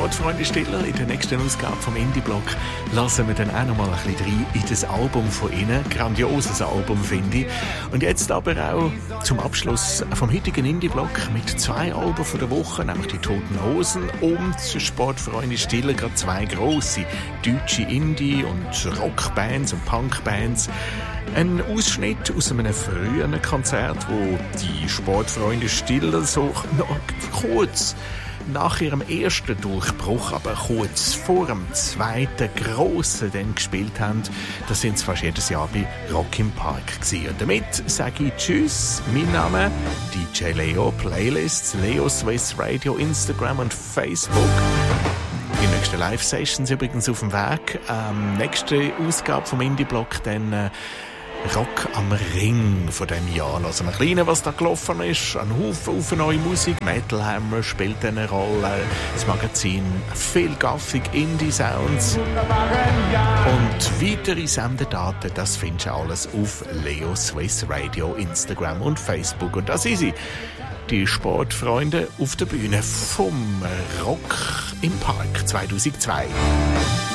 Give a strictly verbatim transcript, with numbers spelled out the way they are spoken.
Sportfreunde Stiller. In der nächsten Ausgabe vom Indie-Blog lassen wir dann auch noch mal ein bisschen rein in das Album von ihnen. Grandioses Album, finde ich. Und jetzt aber auch zum Abschluss vom heutigen Indie-Blog mit zwei Alben von der Woche, nämlich die Toten Hosen und Sportfreunde Stiller, gerade zwei grosse deutsche Indie- und Rockbands und Punkbands. Ein Ausschnitt aus einem früheren Konzert, wo die Sportfreunde Stiller so noch kurz nach ihrem ersten Durchbruch, aber kurz vor dem zweiten grossen dann gespielt haben. Das sind fast jedes Jahr bei Rock im Park gewesen. Und damit sage ich Tschüss. Mein Name D J Leo, Playlists Leo Swiss Radio, Instagram und Facebook. Die nächsten Live-Sessions übrigens auf dem Weg. Ähm, nächste Ausgabe vom Indie-Blog dann äh, Rock am Ring von diesem Jahr. Also ein kleiner, was da gelaufen ist. Ein Haufen, Haufen neue Musik. Metal Hammer spielt eine Rolle. Das Magazin. Viel gaffig Indie-Sounds. Und weitere Sendedaten, das findest du alles auf Leo Swiss Radio, Instagram und Facebook. Und das ist sie. Die Sportfreunde auf der Bühne vom Rock im Park zweitausendzwei.